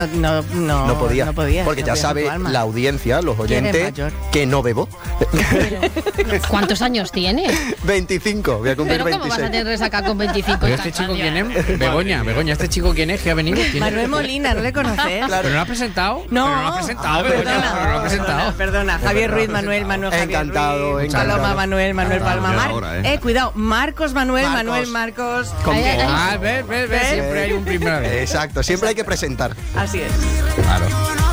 No podía. Porque ya sabe la audiencia, los oyentes, que no bebo. ¿Cuántos años tienes? 25, voy a cumplir 26. ¿Pero cómo vas a tener resaca con 25? ¿Pero este chico quién es? Begoña, ¿este chico quién es? ¿Que ha venido? Manuel Molina, ¿no le conoces? Claro. ¿Pero lo ha presentado? No. ¿Pero lo ha presentado, Begoña? ¿Pero lo ha presentado? Perdona. Javier Ruiz, Manuel Javier encantado, Ruiz. encantado. Paloma, Manuel Palma. Cuidado, Marcos, Manuel, Marcos. ¿Con qué? Ver, siempre hay un primero. Exacto, siempre hay que presentar. Así es. Claro.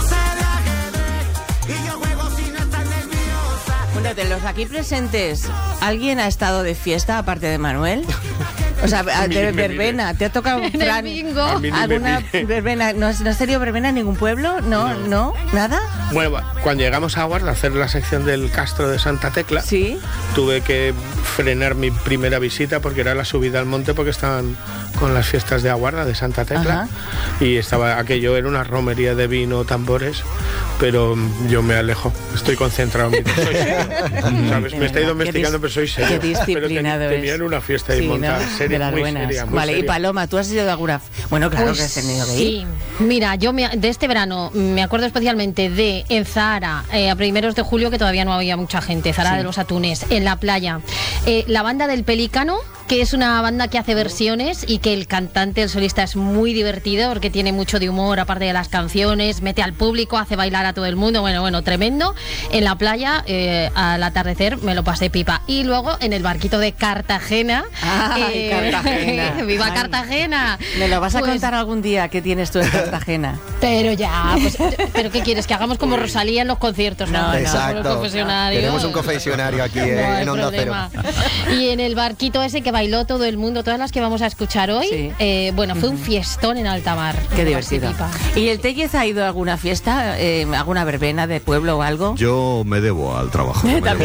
Bueno, de los aquí presentes, ¿alguien ha estado de fiesta aparte de Manuel? O sea, de verbena. ¿Te ha tocado, Fran, alguna verbena? ¿No has tenido verbena en ningún pueblo? ¿No? ¿Nada? Bueno, cuando llegamos a Guarda a hacer la sección del Castro de Santa Tecla, ¿sí? Tuve que frenar mi primera visita porque era la subida al monte, porque estaban con las fiestas de Aguarda de Santa Tecla. Ajá. Y estaba aquello, era una romería de vino, tambores, pero yo me alejo, estoy concentrado en mi soy serio, ¿sabes? Me estoy domesticando, pero soy serio. Qué disciplinado pero tenía una fiesta y montar, ¿no? De las muy buenas. seria, muy vale, seria. Y Paloma, ¿tú has ido de alguna? Bueno, claro Pues que has tenido que ir. Sí, mira, yo de este verano me acuerdo especialmente de en Zahara, a primeros de julio, que todavía no había mucha gente, Zahara de los Atunes, en la playa. La banda del Pelícano, que es una banda que hace versiones y que el cantante, el solista, es muy divertido porque tiene mucho de humor, aparte de las canciones, mete al público, hace bailar a todo el mundo, bueno, tremendo. En la playa, al atardecer, me lo pasé pipa. Y luego en el barquito de Cartagena. ¡Ay, Cartagena! ¡Viva Cartagena! Me lo vas a contar algún día qué tienes tú en Cartagena. Pero ya, ¿pero qué quieres? ¿Que hagamos como Rosalía en los conciertos? No, exacto. Tenemos un confesionario aquí en Onda Cero. Y en el barquito ese que bailó todo el mundo, todas las que vamos a escuchar hoy, fue un fiestón en alta mar. Qué divertido. ¿Y el Tellez ha ido a alguna fiesta, alguna verbena de pueblo o algo? Yo me debo al trabajo.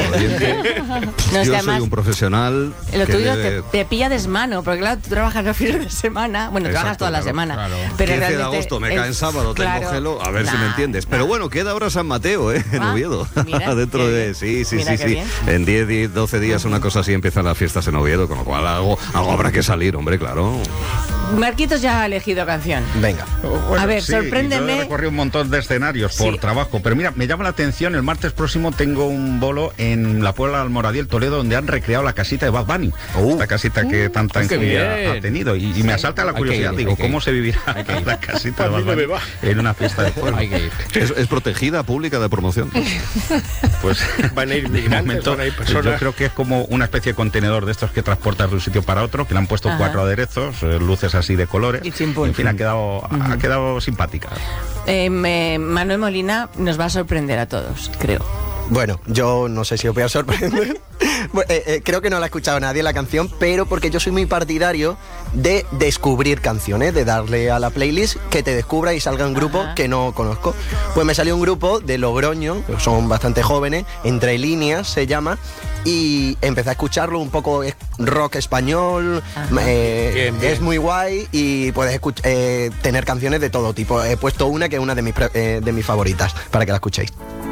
Yo soy un profesional. Lo tuyo te pilla desmano, porque claro, tú trabajas los fines de semana. Bueno, trabajas toda la semana. Claro. Pero 15 de agosto me cae en sábado, tengo gelo, a ver si me entiendes. Pero bueno, queda ahora San Mateo, en Oviedo. Mira, dentro de... Sí. En 10, 12 días, una cosa así, empiezan las fiestas en Oviedo, con lo cual algo habrá que salir, hombre, claro. Marquitos ya ha elegido canción. Venga. Bueno, a ver, sorpréndeme. Yo he recorrido un montón de escenarios por trabajo, pero mira, me llama la atención, el martes próximo tengo un bolo en la Puebla de Almoradiel, Toledo, donde han recreado la casita de Bad Bunny. Esta casita que tanta enjundia ha tenido. Y me asalta la curiosidad, ¿cómo se vivirá la casita de Bad Bunny en una fiesta de pueblo? ¿Es protegida, pública, de promoción? Pues van a ir migrantes, van a ir personas. Yo creo que es como una especie de contenedor de estos que transportas de un sitio para otro, que le han puesto 4 aderezos, luces así de colores. Y chimpún. En fin, ha quedado simpática. Manuel Molina nos va a sorprender a todos, creo. Bueno, yo no sé si os voy a sorprender. Creo que no la ha escuchado nadie la canción, pero porque yo soy muy partidario de descubrir canciones, de darle a la playlist que te descubra y salga un grupo que no conozco. Pues me salió un grupo de Logroño, son bastante jóvenes, Entre Líneas se llama, y empecé a escucharlo, un poco rock español, bien. Es muy guay y puedes tener canciones de todo tipo. He puesto una que es una de mis favoritas, para que la escuchéis.